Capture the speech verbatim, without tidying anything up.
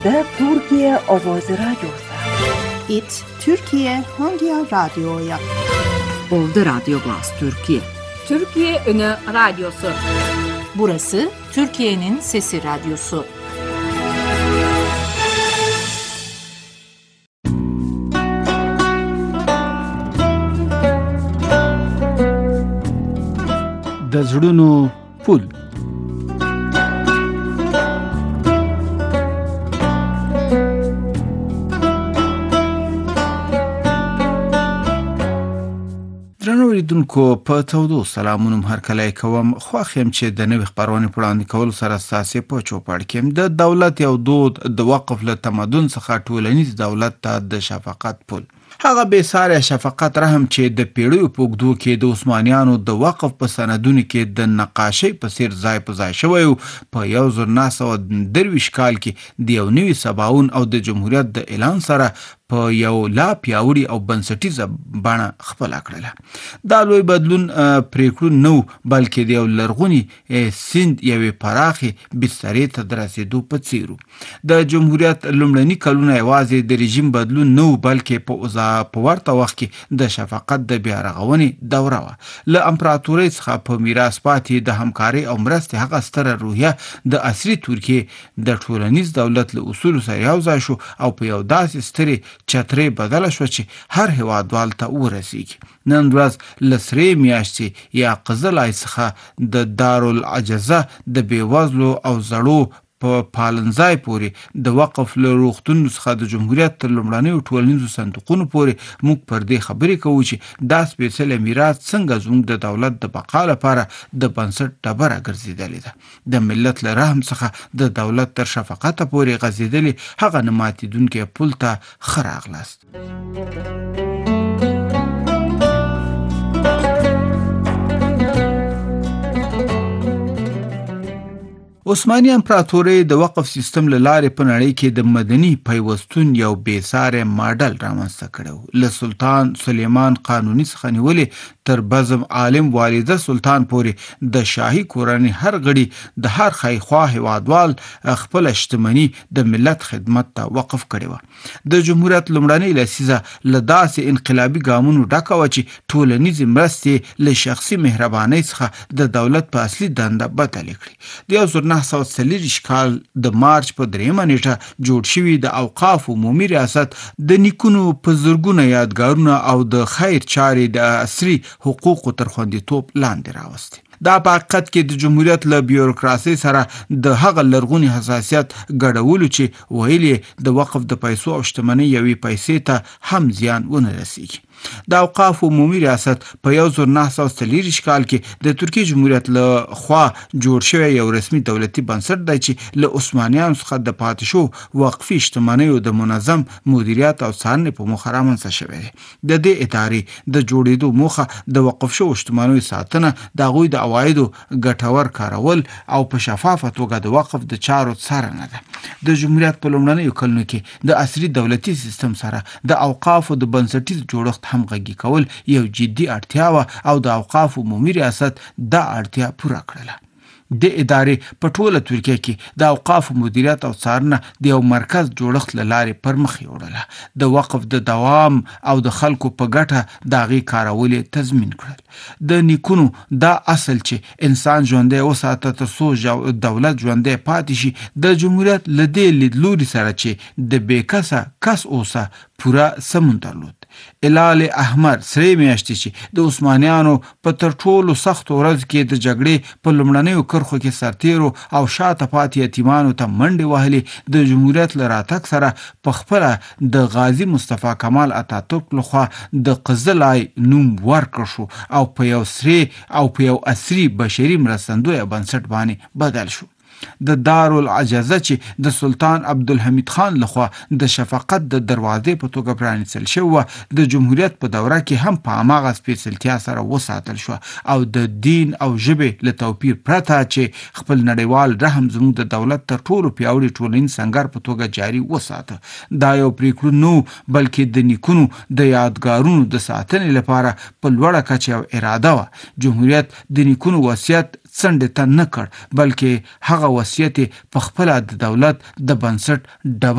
در Türkiye Ovozi Radyosu. It Türkiye Hangi Radyo'ya? Oldu Radyo Glas Türkiye. Türkiye Ünü Radyosu. Burası Türkiye'nin Sesi Radyosu. د زړونو پل. درنو اوریدونکو، په تودو سلامونو هرکلی کوم. خوښ یم چې د نوې خپرونې په وړاندې کولو سره ستاسې په چوپړ کې یم. د دولت یو دود د وقف له تمدن څخه ټولنیز دولت ته د شفقت پل. هغه بې ساري شفقت رحم چې د پیړیو په اوږدو کې د عثمانیانو د وقف په سندونو کې د نقاشۍ په څیر ځای په ځای شوی و. په یو زر نهه سوه درویشت کال کې د یو نوي سباوون او د جمهوریت د اعلان سره په یو لا پیاوړي او بنسټیزه بڼه خپله کړله. دا لوی بدلون پرېکړو نه و، بلکې د یو لرغوني سیند یوې پراخې بسترې ته د رسېدو په څیر و. د جمهوریت لومړني کلونه یوازې د رژیم بدلون نه و، بلکې په په ورته وخت کې د شفقت د بیا رغونې دوره وه. له امپراتورۍ څخه په میراث پاتې د همکارۍ او مرستې هغه ستره روحیه د عصري ترکیې د ټولنیز دولت له اصولو سره یو ځای شو او په یو داسې سترې چترې بدله شوه چې هر هېوادوال ته ورسیږي. نن ورځ له سرې میاشتې یا قزلای څخه د دارالعجزه د بېوزلو او زړو په پالنځای پورې د وقف له روغتونو څخه د جمهوریت تر لومړنیو ټولنیزو صندوقونو پورې موږ پر دې خبرې کوو چې دا سپېڅلی میراث څنګه زموږ د دولت د بقا لپاره د بنسټ ډبره ګرځېدلې ده. د ملت له رحم څخه د دولت تر شفقته پورې غځېدلې هغه نه ماتېدونکی پل ته ښه راغلاست. عثماني امپراتورۍ د وقف سیستم له لارې په نړۍ کې د مدني پیوستون یو بېساری ماډل رامنځته کړی و. له سلطان سلیمان قانوني څخه نیولې تر بزم عالم والده سلطان پورې د شاهي کورنۍ هر غړي د هر خیخوا هېوادوال خپله شتمني د ملت خدمت ته وقف کړې وه. د جمهوریت لومړنۍ لسیزه له داسې انقلابي ګامونو ډکه وه چې ټولنیزې مرستې له شخصي مهربانۍ څخه د دولت په اصلي دنده بدلې کړې. د یو زر نهه سوه څلېرویشت کال د مارچ په درېیمه نیټه جوړ شوي د اوقاف عمومي ریاست د نیکونو په زرګونه یادګارونه او د خیر چارې د عصري حقوقو تر خوندیتوب لاندې راوستې. دا په حقیقت کې د جمهوریت له بیوروکراسۍ سره د هغه لرغوني حساسیت ګډولو چې ویل یې د وقف د پیسو او شتمنۍ یوې پیسې ته هم زیان ونه رسیږي. د اوقاف عمومي ریاست په یو زر نهه سوه څلېرویشت کال کې د ترکیې جمهوریت له خوا جوړ شوی یو رسمي دولتي بنسټ دی چې له عثمانیانو څخه د پاتې شو وقفي شتمنیو د منظم مدیریت او څارنې په موخه رامنځته شوی دی. د دې ادارې د جوړېدو موخه د وقف شوو شتمنیو ساتنه، د هغوی د عوایدو ګټور کارول او په شفافه توګه د وقف د چارو څارنه ده. د جمهوریت په لومړنیو کلونو کې د عصري دولتي سیستم سره د اوقافو د بنسټیز جوړښت همغږي کول یو جدي اړتیا وه او د اوقاف عمومي ریاست دا اړتیا پوره کړله. د ادارې په ټوله ترکیه کې د اوقافو مدیریت او څارنه د یو مرکز جوړښت له لارې پر مخ یوړله. د وقف د دوام او د خلکو په ګټه د هغې کارول یې تضمین کړل. د نیکونو دا اصل چې انسان ژوندی وساته تر څو دولت ژوندی پاتې شي، د جمهوریت له دې لیدلوري سره چې د بې کسه کس اوسه پوره سمون درلود. هلال احمر سرې میاشتې چې د عثمانیانو په تر ټولو سختو ورځو کې د جګړې په لومړنیو کرښو کې سرتیرو او شاته پاتې یتیمانو ته منډې وهلې، د جمهوریت له راتګ سره په خپله د غازي مصطفی کمال اتاتورک لخوا د قزلای نوم ورکړ شو او په یو سرې او په یو عصري بشري مرستندویه بنسټ باندې بدل شو. د دارالعجزه چې د سلطان عبدالحمید خان لخوا د شفقت د دروازې په توګه پرانیستل شوه، د جمهوریت په دوره کې هم په هماغه سپېڅلتیا سره وساتل شوه او د دین او ژبې له توپیر پرته چې خپل نړیوال رحم زموږ د دولت تر ټولو پیاوړي ټولنیز سنګر په توګه جاري وساته. دا یو پرېکړه نه بلکې د نیکونو د یادګارونو د ساتنې لپاره په لوړه کچه او اراده وه. جمهوریت د نیکونو وصیت څنډې ته نه کړ، بلکې هغه وصیت په خپله د دولت د بنسټ ډبره